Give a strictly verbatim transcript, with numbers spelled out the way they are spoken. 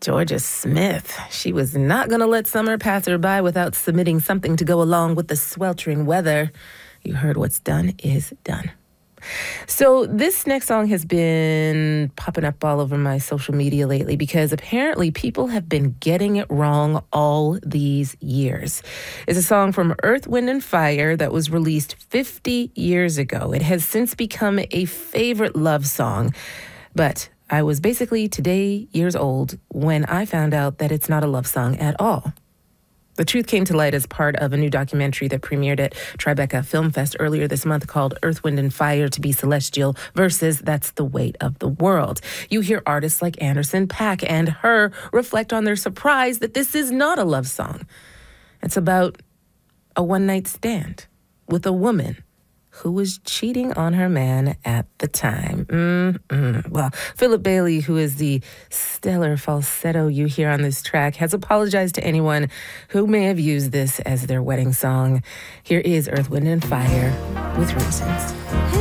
Georgia Smith. She was not going to let summer pass her by without submitting something to go along with the sweltering weather. You heard what's done is done. So this next song has been popping up all over my social media lately because apparently people have been getting it wrong all these years. It's a song from Earth, Wind and Fire that was released fifty years ago. It has since become a favorite love song, but I was basically today years old when I found out that it's not a love song at all. The truth came to light as part of a new documentary that premiered at Tribeca Film Fest earlier this month called Earth, Wind and Fire to Be Celestial versus That's the Weight of the World. You hear artists like Anderson .Paak and Her reflect on their surprise that this is not a love song. It's about a one-night stand with a woman who was cheating on her man at the time. Mm-mm. Well, Philip Bailey, who is the stellar falsetto you hear on this track, has apologized to anyone who may have used this as their wedding song. Here is Earth, Wind and Fire with Reasons.